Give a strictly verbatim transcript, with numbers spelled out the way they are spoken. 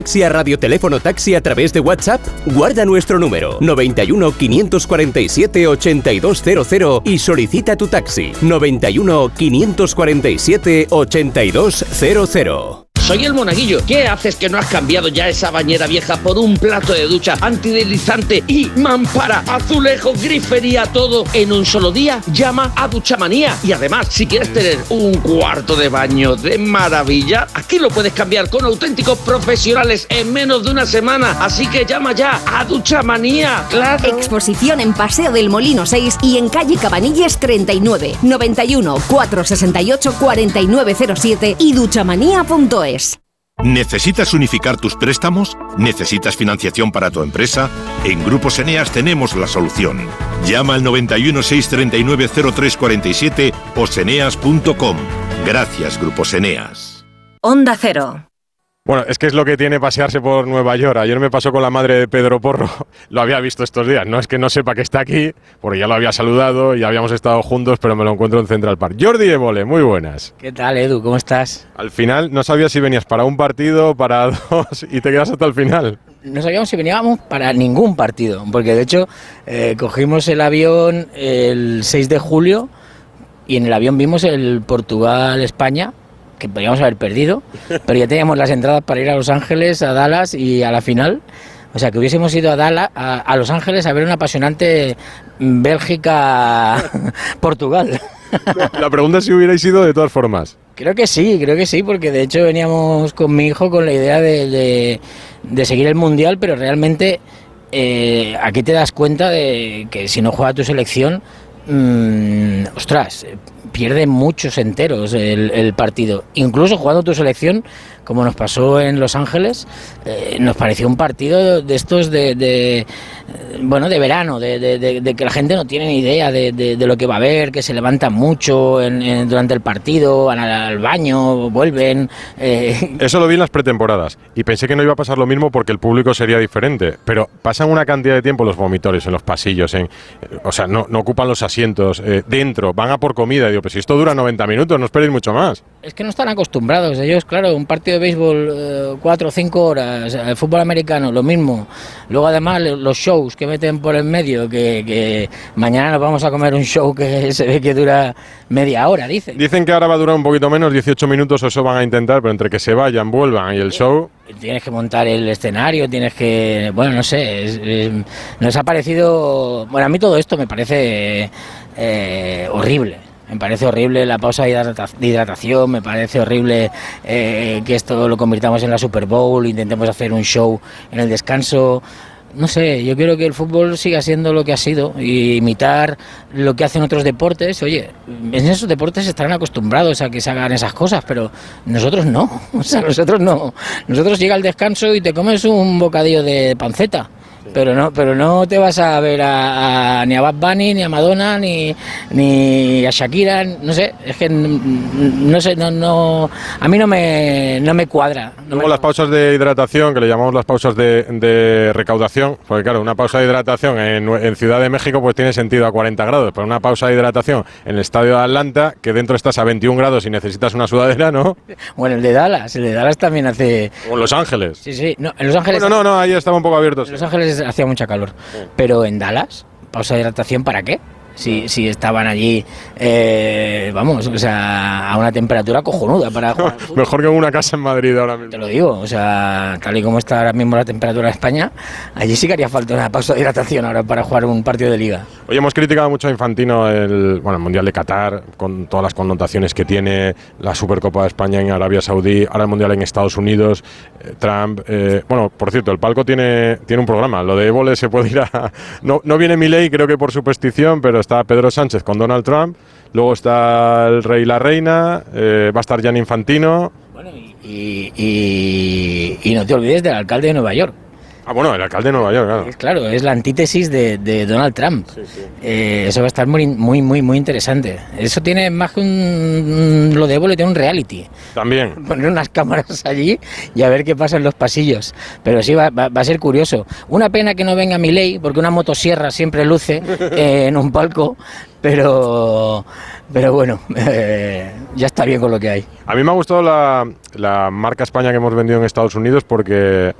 Si a Radioteléfono Taxi a través de WhatsApp, guarda nuestro número noventa y uno, quinientos cuarenta y siete, ochenta y dos cero cero y solicita tu taxi noventa y uno, quinientos cuarenta y siete, ochenta y dos cero cero. Soy el Monaguillo. ¿Qué haces que no has cambiado ya esa bañera vieja por un plato de ducha antideslizante y mampara, azulejo, grifería, todo en un solo día? Llama a Duchamanía. Y además, si quieres tener un cuarto de baño de maravilla, aquí lo puedes cambiar con auténticos profesionales en menos de una semana. Así que llama ya a Duchamanía. ¡Claro! Exposición en Paseo del Molino seis y en calle Cabanilles treinta y nueve, noventa y uno, cuatrocientos sesenta y ocho, cuarenta y nueve cero siete y duchamanía punto es. ¿Necesitas unificar tus préstamos? ¿Necesitas financiación para tu empresa? En Grupos Eneas tenemos la solución. Llama al noventa y uno, seiscientos treinta y nueve, cero tres cuarenta y siete o seneas punto com. Gracias, Grupos Eneas. Onda Cero. Bueno, es que es lo que tiene pasearse por Nueva York. Ayer me pasó con la madre de Pedro Porro. Lo había visto estos días. No es que no sepa que está aquí, porque ya lo había saludado, ya habíamos estado juntos, pero me lo encuentro en Central Park. Jordi Évole, muy buenas. ¿Qué tal, Edu? ¿Cómo estás? Al final no sabía si venías para un partido, para dos, y te quedas hasta el final. No sabíamos si veníamos para ningún partido, porque de hecho eh, cogimos el avión el seis de julio y en el avión vimos el Portugal-España, que podíamos haber perdido, pero ya teníamos las entradas para ir a Los Ángeles, a Dallas y a la final. O sea, que hubiésemos ido a Dallas, a, a Los Ángeles a ver una apasionante Bélgica-Portugal. La pregunta es si hubierais ido de todas formas. Creo que sí, creo que sí, porque de hecho veníamos con mi hijo con la idea de, de, de seguir el Mundial, pero realmente eh, aquí te das cuenta de que si no juega tu selección, mmm, ostras, pierde muchos enteros el, el partido. Incluso jugando tu selección, como nos pasó en Los Ángeles, eh, nos pareció un partido de estos de, de bueno, de verano, de, de, de, de que la gente no tiene ni idea de, de, de lo que va a haber, que se levantan mucho en, en, durante el partido, van al, al baño, vuelven. Eh. Eso lo vi en las pretemporadas y pensé que no iba a pasar lo mismo porque el público sería diferente, pero pasan una cantidad de tiempo los vomitorios en los pasillos, en, o sea, no, no ocupan los asientos, eh, dentro, van a por comida. Y digo, pues si esto dura noventa minutos, no esperéis mucho más. Es que no están acostumbrados ellos, claro, un partido de béisbol eh, cuatro o cinco horas, el fútbol americano lo mismo, luego además los shows que meten por el medio, que, que mañana nos vamos a comer un show que se ve que dura media hora, dicen. Dicen que ahora va a durar un poquito menos, dieciocho minutos, o eso van a intentar, pero entre que se vayan, vuelvan y el show... Tienes que montar el escenario, tienes que... Bueno, no sé, es, es, nos ha parecido... Bueno, a mí todo esto me parece eh, horrible. Me parece horrible la pausa de hidratación, me parece horrible eh, que esto lo convirtamos en la Super Bowl, intentemos hacer un show en el descanso. No sé, yo quiero que el fútbol siga siendo lo que ha sido y imitar lo que hacen otros deportes. Oye, en esos deportes estarán acostumbrados a que se hagan esas cosas, pero nosotros no, o sea, nosotros no. Nosotros llega el descanso y te comes un bocadillo de panceta. Pero no, pero no te vas a ver a, a, ni a Bad Bunny, ni a Madonna, ni, ni a Shakira, no sé, es que no sé, no, no, a mí no me, no me cuadra. No Luego me... las pausas de hidratación, que le llamamos las pausas de, de recaudación, porque claro, una pausa de hidratación en, en Ciudad de México pues tiene sentido a cuarenta grados, pero una pausa de hidratación en el estadio de Atlanta, que dentro estás a veintiún grados y necesitas una sudadera, ¿no? Bueno, el de Dallas, el de Dallas también hace... O en Los Ángeles. Sí, sí, no, en Los Ángeles... Bueno, no, no, ahí estaba un poco abierto. En Los Ángeles hacía mucha calor, sí. Pero en Dallas, pausa de hidratación, ¿para qué? Si, si estaban allí, eh, vamos, o sea, a una temperatura cojonuda para jugar. Mejor que en una casa en Madrid ahora mismo. Te lo digo, o sea, tal y como está ahora mismo la temperatura de España, allí sí que haría falta una pausa de hidratación ahora para jugar un partido de liga. Hoy hemos criticado mucho a Infantino el, bueno, el Mundial de Qatar, con todas las connotaciones que tiene, la Supercopa de España en Arabia Saudí, ahora el Mundial en Estados Unidos, eh, Trump. Eh, bueno, por cierto, el palco tiene, tiene un programa, lo de Évole se puede ir a... No, no viene Milei, creo que por superstición, pero está Pedro Sánchez con Donald Trump, luego está el rey y la reina, eh, va a estar Gianni Infantino. Bueno, y, y, y, y no te olvides del alcalde de Nueva York, Ah, bueno, el alcalde de Nueva York, claro. Es, claro, es la antítesis de, de Donald Trump. Sí, sí. Eh, eso va a estar muy, muy, muy, muy interesante. Eso tiene más que un... Lo de Évole tiene un reality. También. Poner unas cámaras allí y a ver qué pasa en los pasillos. Pero sí, va, va, va a ser curioso. Una pena que no venga Milei, porque una motosierra siempre luce eh, en un palco, pero... Pero bueno, eh, ya está bien con lo que hay. A mí me ha gustado la, la marca España que hemos vendido en Estados Unidos porque